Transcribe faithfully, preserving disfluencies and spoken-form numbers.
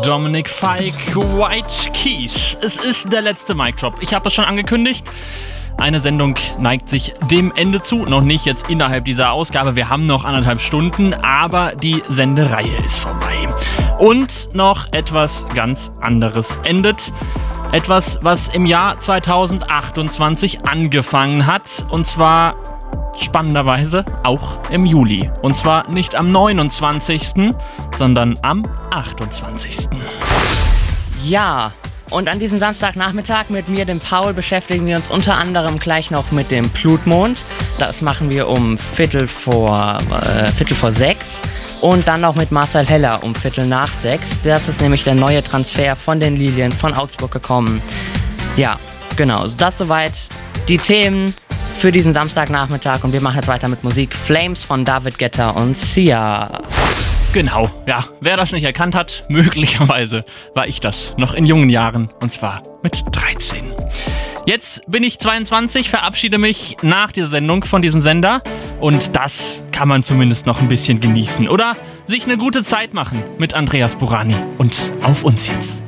Dominic Fike, White Keys. Es ist der letzte Mic Drop. Ich habe es schon angekündigt. Eine Sendung neigt sich dem Ende zu. Noch nicht jetzt innerhalb dieser Ausgabe. Wir haben noch anderthalb Stunden, aber die Sendereihe ist vorbei. Und noch etwas ganz anderes endet. Etwas, was im Jahr zweitausendachtundzwanzig angefangen hat. Und zwar spannenderweise auch im Juli. Und zwar nicht am neunundzwanzigsten, sondern am achtundzwanzigsten Ja, und an diesem Samstagnachmittag mit mir, dem Paul, beschäftigen wir uns unter anderem gleich noch mit dem Blutmond. Das machen wir um Viertel vor, äh, Viertel vor sechs. Und dann noch mit Marcel Heller um Viertel nach sechs. Das ist nämlich der neue Transfer von den Lilien von Augsburg gekommen. Ja, genau. Das soweit die Themen für diesen Samstagnachmittag. Und wir machen jetzt weiter mit Musik. Flames von David Guetta und Sia. Genau, ja. Wer das nicht erkannt hat, möglicherweise war ich das noch in jungen Jahren. Und zwar mit dreizehn. Jetzt bin ich zweiundzwanzig, verabschiede mich nach dieser Sendung von diesem Sender. Und das kann man zumindest noch ein bisschen genießen. Oder sich eine gute Zeit machen mit Andreas Burani. Und auf uns jetzt.